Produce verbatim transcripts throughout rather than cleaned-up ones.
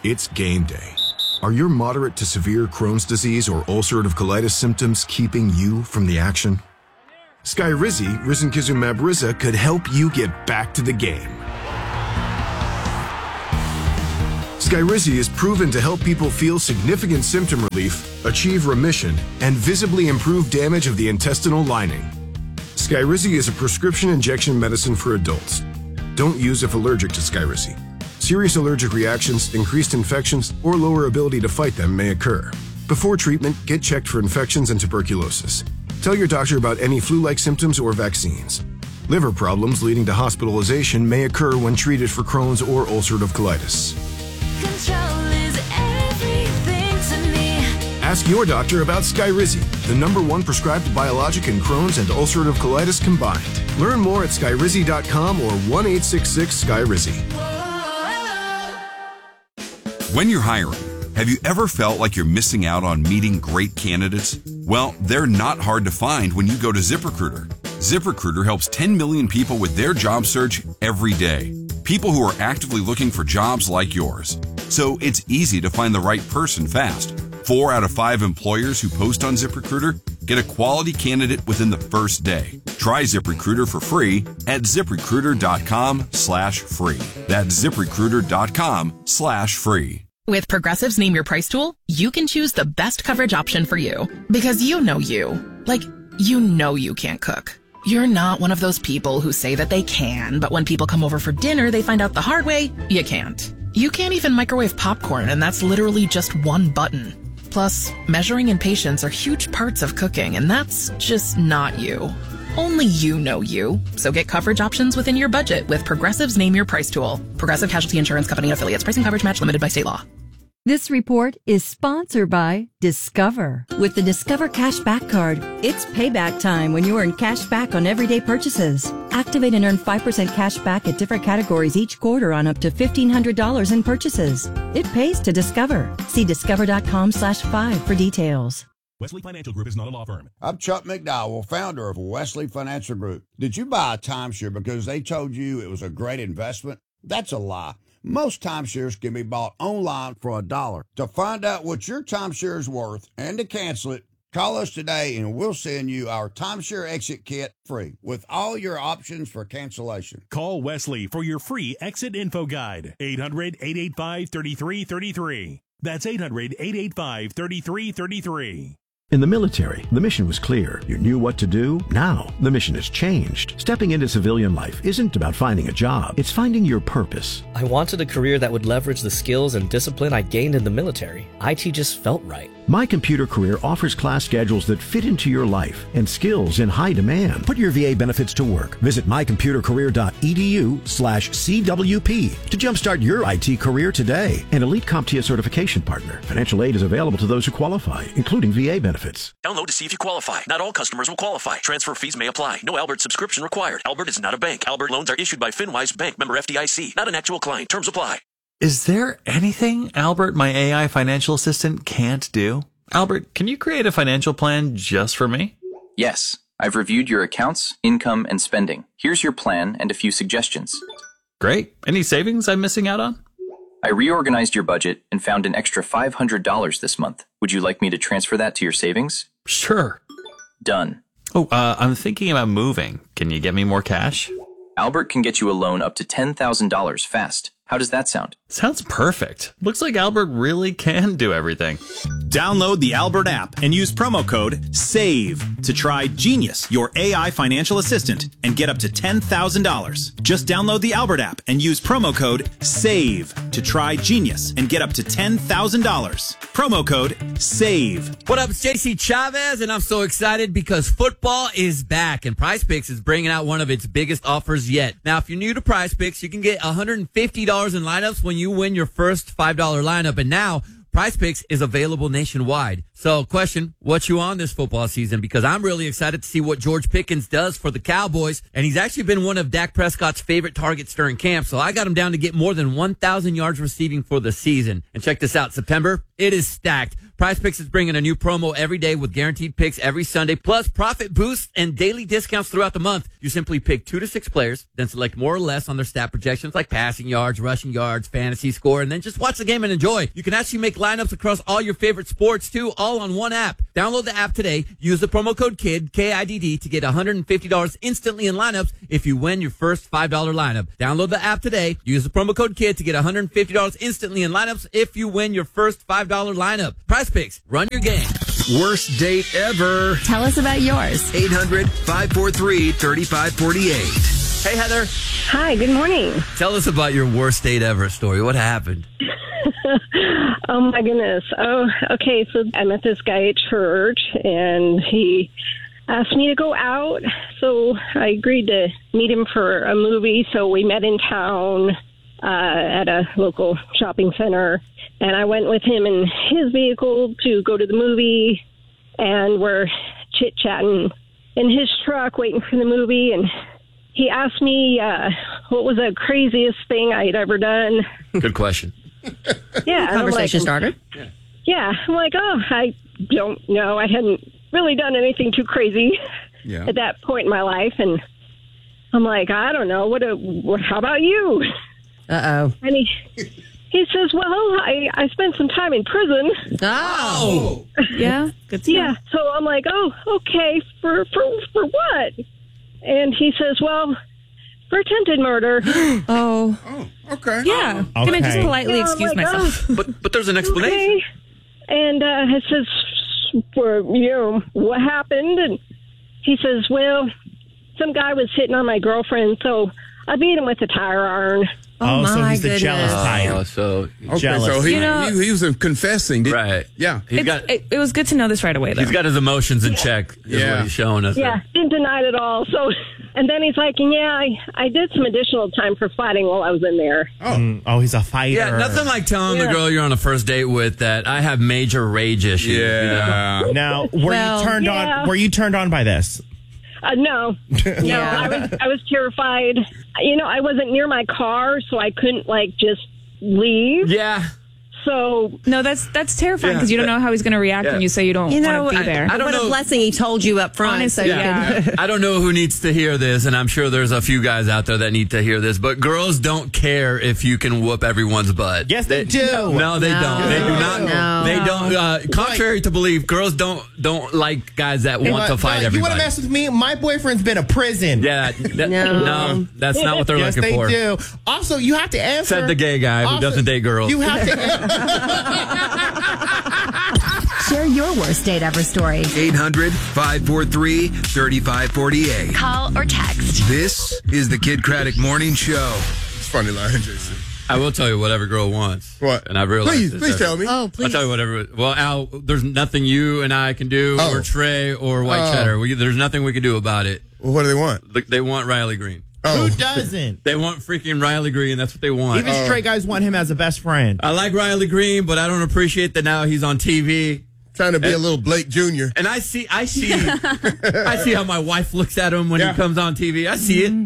It's game day. Are your moderate to severe Crohn's disease or ulcerative colitis symptoms keeping you from the action? Skyrizi, risankizumab Riza, could help you get back to the game. Skyrizi is proven to help people feel significant symptom relief, achieve remission, and visibly improve damage of the intestinal lining. Skyrizi is a prescription injection medicine for adults. Don't use if allergic to Skyrizi. Serious allergic reactions, increased infections, or lower ability to fight them may occur. Before treatment, get checked for infections and tuberculosis. Tell your doctor about any flu-like symptoms or vaccines. Liver problems leading to hospitalization may occur when treated for Crohn's or ulcerative colitis. Control is everything to me. Ask your doctor about Skyrizi, the number one prescribed biologic in Crohn's and ulcerative colitis combined. Learn more at skyrizi dot com or one eight six six Skyrizi. When you're hiring, have you ever felt like you're missing out on meeting great candidates? Well, they're not hard to find when you go to ZipRecruiter. ZipRecruiter helps ten million people with their job search every day. People who are actively looking for jobs like yours. So it's easy to find the right person fast. Four out of five employers who post on ZipRecruiter get a quality candidate within the first day. Try ZipRecruiter for free at ZipRecruiter.com slash free. That's ZipRecruiter.com slash free. With Progressive's Name Your Price tool, you can choose the best coverage option for you. Because you know you. Like, you know you can't cook. You're not one of those people who say that they can, but when people come over for dinner, they find out the hard way, you can't. You can't even microwave popcorn, and that's literally just one button. Plus, measuring and patience are huge parts of cooking, and that's just not you. Only you know you. So get coverage options within your budget with Progressive's Name Your Price tool. Progressive Casualty Insurance Company affiliates. Pricing coverage match limited by state law. This report is sponsored by Discover. With the Discover Cashback Card, it's payback time when you earn cash back on everyday purchases. Activate and earn five percent cash back at different categories each quarter on up to fifteen hundred dollars in purchases. It pays to Discover. See discover.com slash five for details. Wesley Financial Group is not a law firm. I'm Chuck McDowell, founder of Wesley Financial Group. Did you buy a timeshare because they told you it was a great investment? That's a lie. Most timeshares can be bought online for a dollar. To find out what your timeshare is worth and to cancel it, call us today and we'll send you our timeshare exit kit free with all your options for cancellation. Call Wesley for your free exit info guide. eight hundred, eight eight five, three three three three. That's eight hundred, eight eight five, three three three three. In the military, the mission was clear. You knew what to do. Now, the mission has changed. Stepping into civilian life isn't about finding a job. It's finding your purpose. I wanted a career that would leverage the skills and discipline I gained in the military. I T just felt right. My Computer Career offers class schedules that fit into your life and skills in high demand. Put your V A benefits to work. Visit mycomputercareer.edu slash CWP to jumpstart your I T career today. An Elite CompTIA certification partner. Financial aid is available to those who qualify, including V A benefits. Download to see if you qualify. Not all customers will qualify. Transfer fees may apply. No Albert subscription required. Albert is not a bank. Albert loans are issued by FinWise Bank, member F D I C. Not an actual client. Terms apply. Is there anything Albert, my A I financial assistant, can't do? Albert, can you create a financial plan just for me? Yes. I've reviewed your accounts, income, and spending. Here's your plan and a few suggestions. Great. Any savings I'm missing out on? I reorganized your budget and found an extra five hundred dollars this month. Would you like me to transfer that to your savings? Sure. Done. Oh, uh, I'm thinking about moving. Can you get me more cash? Albert can get you a loan up to ten thousand dollars fast. How does that sound? Sounds perfect. Looks like Albert really can do everything. Download the Albert app and use promo code SAVE to try Genius, your A I financial assistant, and get up to ten thousand dollars. Just download the Albert app and use promo code SAVE to try Genius and get up to ten thousand dollars. Promo code SAVE. What up, it's J C Chavez, and I'm so excited because football is back, and PrizePicks is bringing out one of its biggest offers yet. Now, if you're new to PrizePicks, you can get one hundred fifty dollars in lineups when you win your first five dollar lineup, and now PrizePicks is available nationwide. So, question, what you on this football season? Because I'm really excited to see what George Pickens does for the Cowboys, and he's actually been one of Dak Prescott's favorite targets during camp, so I got him down to get more than one thousand yards receiving for the season. And check this out, September, it is stacked. Prize Picks is bringing a new promo every day with guaranteed picks every Sunday, plus profit boosts and daily discounts throughout the month. You simply pick two to six players, then select more or less on their stat projections like passing yards, rushing yards, fantasy score, and then just watch the game and enjoy. You can actually make lineups across all your favorite sports, too, all on one app. Download the app today. Use the promo code KID, K I D D, to get one hundred fifty dollars instantly in lineups if you win your first five dollars lineup. Download the app today. Use the promo code KID to get one hundred fifty dollars instantly in lineups if you win your first five dollars lineup. Prize Picks. Run your game. Worst date ever. Tell us about yours. eight hundred, five four three, three five four eight. Hey, Heather. Hi, good morning. Tell us about your worst date ever story. What happened? Oh, my goodness. Oh, okay. So I met this guy at church, and he asked me to go out. So I agreed to meet him for a movie. So we met in town uh, at a local shopping center, and I went with him in his vehicle to go to the movie, and we're chit-chatting in his truck waiting for the movie, and he asked me uh, what was the craziest thing I'd ever done. Good question. Yeah. Conversation like, started. Yeah. yeah. I'm like, oh, I don't know. I hadn't really done anything too crazy yeah. at that point in my life. And I'm like, I don't know. What? A, what how about you? Uh-oh. And he, he says, well, I, I spent some time in prison. Oh. Yeah. Good yeah. So I'm like, oh, okay. For, for, for what? And he says, well, for attempted murder. Oh. Oh, okay. Yeah. Oh, Can I just okay. politely Yeah, I'm excuse like, myself? oh, But but there's an explanation. okay. And uh, it says, well, you know, what happened? And he says, well, some guy was hitting on my girlfriend, so I beat him with a tire iron. Oh, Oh, so my he's the jealous goodness. type. Oh, so Okay, Jealous. so he, You know- he, he was confessing. Did, right. Yeah. He's It's- got it, it was good to know this right away, though. he's got his emotions in check. Is Yeah. what he's showing us. Yeah, didn't deny it at all. So, and then he's like, yeah, I, I did some additional time for fighting while I was in there. Mm, oh, he's a fighter. Yeah, nothing like telling Yeah. the girl you're on a first date with that I have major rage issues. you know? Yeah. Now, were Well, you turned yeah. on? Were you turned on by this? Uh, no, no, Yeah. I was I was terrified. You know, I wasn't near my car, so I couldn't like just leave. Yeah. So No, that's that's terrifying Yeah, because you don't that- know how he's going to react yeah. when you say you don't You know, want to be I- there. I don't what know. a blessing he told you up front. Honestly, so you yeah. can- I don't know who needs to hear this, and I'm sure there's a few guys out there that need to hear this, but girls don't care if you can whoop everyone's butt. Yes, they do. No, they No. don't. They do not. No. They don't. Uh, contrary to belief, girls don't don't like guys that want to fight You everybody. want to mess with me? My boyfriend's been in prison. Yeah, that, No. no, that's not what they're yes, looking they for. do. Also, you have to answer. Said the gay guy who Also, doesn't date girls. You have to. Share your worst date ever story. eight hundred, five four three, three five four eight. Call or text. This is the Kid Craddock Morning Show. It's funny line, Jason. I will tell you what every girl wants. What? And I've realized Please, this please every- tell me. Oh, please. I'll tell you whatever. Well, Al, there's nothing you and I can do, Oh. or Trey, or White Oh. Cheddar. We, there's nothing we can do about it. Well, what do they want? Look, they want Riley Green. Oh. Who doesn't? They want freaking Riley Green. That's what they want. Even straight guys want him as a best friend. I like Riley Green, but I don't appreciate that now he's on T V. Trying to be And- a little Blake Junior And I see, I see, I see how my wife looks at him when Yeah. he comes on T V. I see it.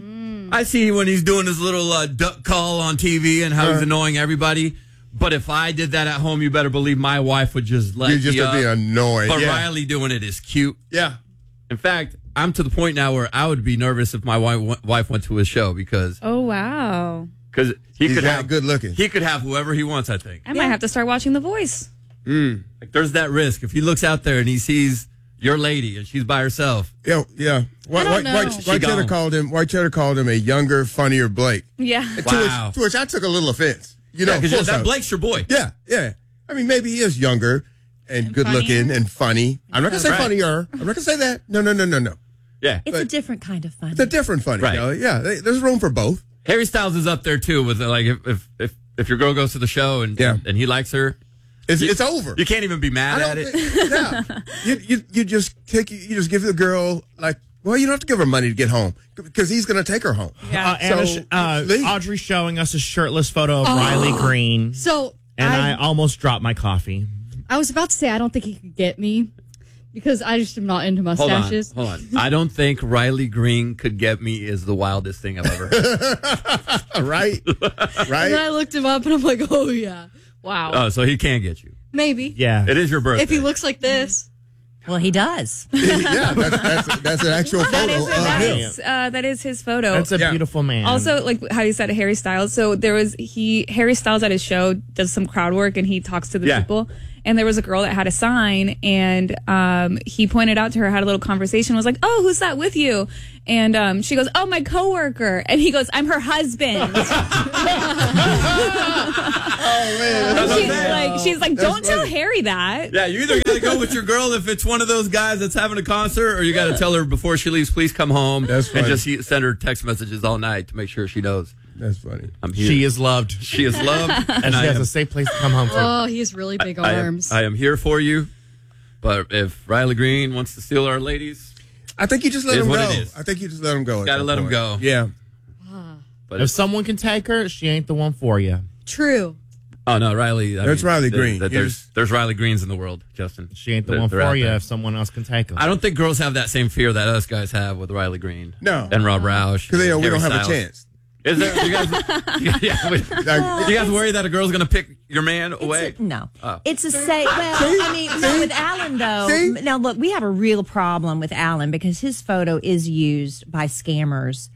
I see when he's doing his little uh, duck call on T V and how he's Uh-huh. annoying everybody. But if I did that at home, you better believe my wife would just let You just me would be up. annoyed. But Yeah. Riley doing it is cute. Yeah. In fact, I'm to the point now where I would be nervous if my wife wife went to his show because Oh, wow. because he He's could that have good looking. he could have whoever he wants. I think. I might have to start watching The Voice. Mm. Like, there's that risk if he looks out there and he sees your lady and she's by herself. Yeah, yeah. White, don't White, know. White, She White Cheddar gone. called him. White Cheddar called him a younger, funnier Blake. Yeah. To Wow. which, to which I took a little offense. You know, Yeah, of 'cause course that I- Blake's your boy. Yeah, yeah. I mean, maybe he is younger and, good looking and funny. I'm not gonna say Right. funnier. I'm not gonna say that. No, no, no, no, no. Yeah. It's a different kind of fun. It's a different funny. Right. You know? Yeah, they, there's room for both. Harry Styles is up there too with uh, like if if if, if your girl goes to the show and Yeah. and he likes her, It's you, it's over. You can't even be mad I at don't it. think- yeah. You, you you just take you just give the girl like well you don't have to give her money to get home because he's gonna take her home. Uh, Anna, So, uh, leave. Audrey's showing us a shirtless photo of Oh. Riley Green, So and I, I, almost dropped my coffee. I was about to say I don't think he could get me because I just am not into Hold on, mustaches. hold on. I don't think Riley Green could get me is the wildest thing I've ever heard. right, And then right. I looked him up and I'm like, oh yeah, wow. Oh, so he can't get you. Maybe. Yeah. It is your birthday. If he looks like this. Well, he does. yeah, that's, that's, that's an actual photo That is, of that him. is, uh, that is his photo. That's a Yeah. beautiful man. Also, like how you said, Harry Styles. So there was he Harry Styles at his show does some crowd work and he talks to the Yeah. people. And there was a girl that had a sign, and um, he pointed out to her, had a little conversation, was like, "Oh, who's that with you?" And um, she goes, "Oh, my coworker." And he goes, "I'm her husband." Oh, man. she's like, she's like, That's "Don't tell funny. Harry that." Yeah, you either got to go with your girl if it's one of those guys that's having a concert, or you got to tell her before she leaves, please come home. That's and funny. just he- send her text messages all night to make sure she knows. That's funny. I'm here. she is loved. She is loved, and, And she I has am, a safe place to come home to. Oh, he has really big I am, arms. I am here for you. But if Riley Green wants to steal our ladies, I think you just let Is him what go. it is. I think you just let him go. at Gotta that let him point. go. Yeah. but If someone can take her, she ain't the one for you. True. oh no, Riley. I There's mean, Riley there- Green. that You there's just- there's Riley Greens in the world, Justin. She ain't the They're- one they're for out you there. if someone else can take her. I don't think girls have that same fear that us guys have with Riley Green. No. And Rob Roush. Because they know we Harry don't have Styles. a chance. Is there? You guys, yeah, we, you guys worry that a girl's going to pick your man away? It's a, no. Oh. It's a say. Well, I mean, no, with Alan, though. See? Now, look, we have a real problem with Alan because his photo is used by scammers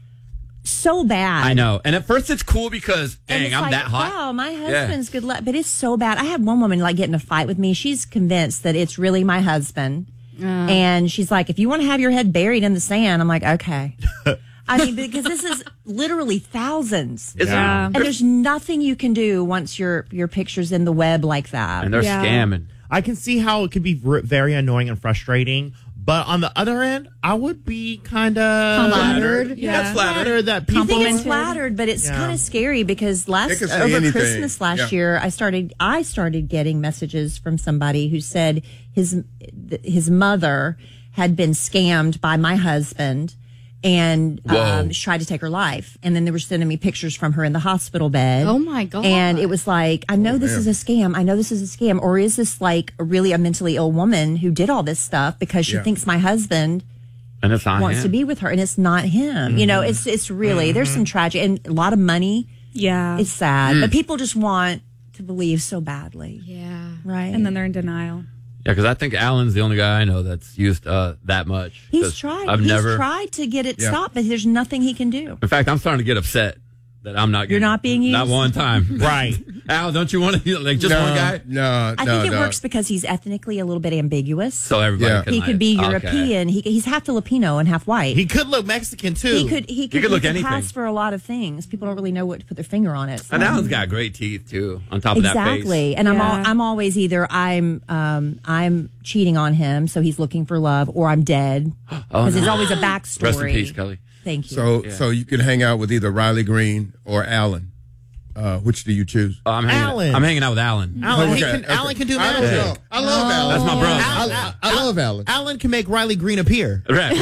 so bad. I know. And at first it's cool because, And dang, it's I'm like, that hot. Wow, my Yeah. husband's good luck. But it's so bad. I had one woman like get in a fight with me. She's convinced that it's really my husband. And she's like, if you want to have your head buried in the sand, I'm like, okay. I mean, because this is literally thousands. It's- Yeah. And there's nothing you can do once your your picture's in the web like that. And they're Yeah. scamming. I can see how it could be r- very annoying and frustrating. But on the other end, I would be kind of Flattered. Yeah. That's flattered. that I think people. it's flattered, but it's Yeah. kind of scary because They last could say over anything. Christmas last Yeah. year, I started I started getting messages from somebody who said his his mother had been scammed by my husband and Whoa. um, she tried to take her life. And then they were sending me pictures from her in the hospital bed. Oh, my God. And it was like, I know this man. is a scam. I know this is a scam. Or is this like a really a mentally ill woman who did all this stuff because she Yeah. thinks my husband And it's not wants him. to be with her and it's not him. You know, it's it's really there's some tragic and a lot of money. Yeah. It's sad, Mm. but people just want to believe so badly, Yeah. right? And then they're in denial. Yeah, because I think Alan's the only guy I know that's used uh, that much. he's 'Cause tried. I've he's never. tried to get it Yeah. stopped, but there's nothing he can do. In fact, I'm starting to get upset that I'm not. You're Getting, not being used? Not one time. Right. Al, don't you want to like just no, one guy? No, I no, think it no. works because he's ethnically a little bit ambiguous. So everybody Yeah. can he like- could be okay. European. He, he's half Filipino and half white. He could look Mexican too. He could. He could, could look he could anything. pass for a lot of things. People don't really know what to put their finger on it. So- And Alan's got great teeth too. On top of that face. Exactly. And I'm Yeah. all, I'm always either I'm um I'm cheating on him, so he's looking for love, or I'm dead because Oh, no. there's always a backstory. Rest in peace, Kelly. Thank you. So, Yeah. so you can hang out with either Riley Green or Alan. Uh, which do you choose? Oh, I'm hanging. Alan. I'm hanging out with Alan. Alan, he Okay, can, okay. Alan can do I don't magic. know. I love Alan. That's my brother. I, I love Alan. Alan can make Riley Green appear. Right.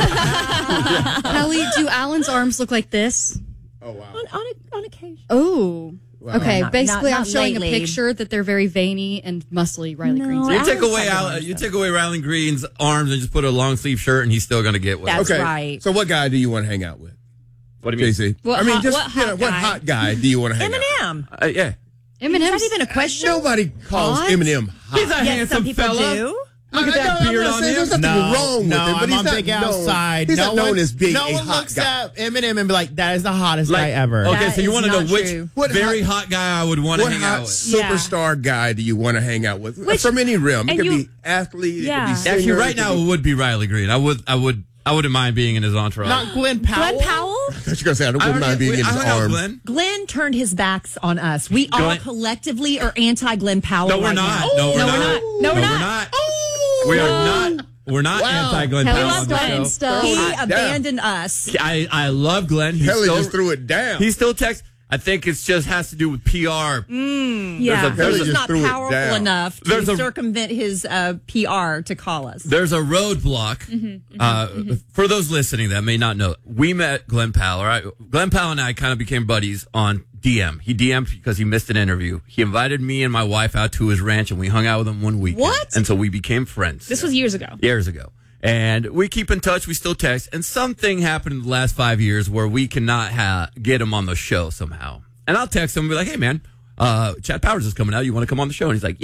Kelly, do Alan's arms look like this? Oh wow. on, on, a, on occasion. Oh. Wow. Okay, Not- basically, not- I'm not showing lately. a picture that they're very veiny and muscly. Riley No, Green's. You Alan's take away got Al, arms, you though. take away Riley Green's arms and just put a long sleeve shirt, and he's still going to get what. That's Okay. right. So, what guy do you want to hang out with? What do you mean? J C. What I mean, hot- just what you know, hot what guy? hot guy do you want to hang out with? Eminem. Uh, yeah. Eminem's Is that even a question? Nobody calls What? Eminem hot. He's a Yes, handsome some people fella. do. Look at I- that I- I'm beard not on saying him. There's nothing wrong with no, him, but I'm he's on not Big known. Outside. He's no not known one, as being no a one hot looks guy. at Eminem and be like, "That is the hottest Like, guy ever." Okay, That so you is want to know not which true. What very hot- hot guy I would want to What hang hot out with? superstar guy do you want to hang out with? Which- From any realm. It and could you- be athlete, Yeah. it could be singer. Actually, right it now could it would be Riley Green. I would, I would, I wouldn't mind being in his entourage. Not Glenn Powell. Glenn Powell? be, I thought you were going to say, I I wouldn't mind already- being in I his hung out with arms. Glenn. Glenn turned his backs on us. We all Glenn- collectively are anti Glenn Powell. No, we're right not. now. No, we're No, not. we're not. No, we're not. We are not. We're not Wow. anti Glenn Kelly Powell loves on the Glenn show. stuff. He Hot damn. abandoned us. I, I love Glenn. He's Kelly still, just threw it down. He still texts. I think it's just has to do with P R. Mm, Yeah. There's a- Kelly He's just not threw it powerful down. enough to There's a- circumvent his uh, P R to call us. There's a roadblock. Mm-hmm, uh, For those listening that may not know, we met Glenn Powell. All right, Glenn Powell and I kind of became buddies on D M. He D M'd because he missed an interview. He invited me and my wife out to his ranch, and we hung out with him one weekend. What? And so we became friends. This was years ago. years ago. And we keep in touch. We still text. And something happened in the last five years where we cannot ha- get him on the show somehow. And I'll text him and be like, hey, man, uh, Chad Powers is coming out. You want to come on the show? And he's like, yeah.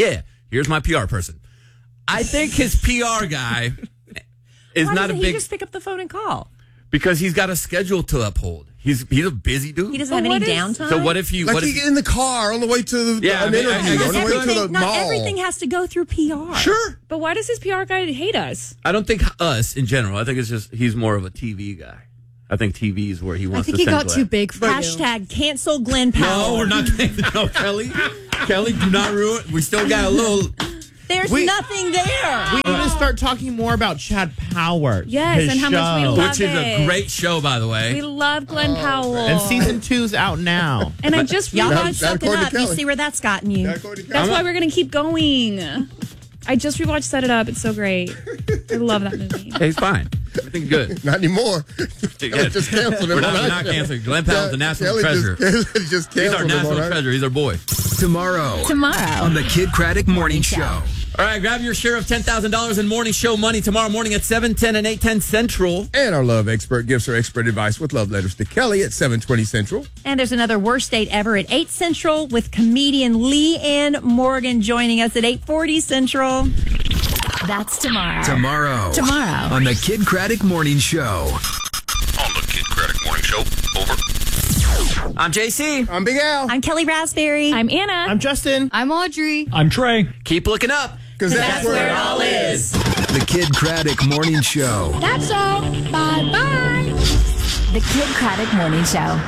here's my P R person. I think his P R guy is Why not a doesn't big he just pick up the phone and call? because he's got a schedule to uphold. He's he's a busy dude. He doesn't have any downtime. So what if you? Like what he if get in the car on the way to the, Yeah, an I mean, I- I interview, guess on the way to everything, the not mall. everything has to go through P R. Sure. But why does his P R guy hate us? I don't think us in general. I think it's just he's more of a T V guy. I think T V is where he I wants think to he got central too at. big for you. Hashtag cancel Glenn Powell. No, we're not. No, Kelly. Kelly, do not ruin. We still got a little. There's We- nothing there. We need to start talking more about Chad Powers. Yes, his and how much we show. love Which is a it. great show, by the way. We love Glenn Oh, Powell. And season two's out now. And I just Y'all rewatched. keep something up. You see where that's gotten you. That's why we're gonna keep going. I just rewatched Set It Up. It's so great. I love that movie. Hey, he's fine. Everything's good. Not anymore. Yeah. Just canceled him. We're not, on we're our not show. canceling. Glenn Powell's the national Kelly treasure. Just, just He's our canceled him national on our- treasure. He's our boy. Tomorrow. Tomorrow. On the Kid Craddock Morning Show. All right, grab your share of ten thousand dollars in morning show money tomorrow morning at seven ten and eight ten Central. And our love expert gives her expert advice with love letters to Kelly at seven twenty Central. And there's another worst date ever at eight Central with comedian Lee Ann Morgan joining us at eight forty Central. That's tomorrow. Tomorrow. Tomorrow. On the Kid Craddock Morning Show. On the Kid Craddock Morning Show. Over. I'm J C. I'm Big Al. I'm Kelly Raspberry. I'm Anna. I'm Justin. I'm Audrey. I'm Trey. Keep looking up. Because that's, where it all is. The Kid Craddock Morning Show. That's all. Bye bye. The Kid Craddock Morning Show.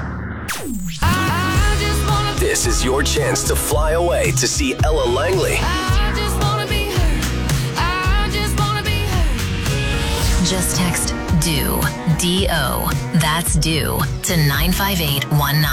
I just wanna, This is your chance to fly away to see Ella Langley. I just wanna be heard. I just wanna be heard. Just text DO, D O, that's DO, to nine five eight one nine.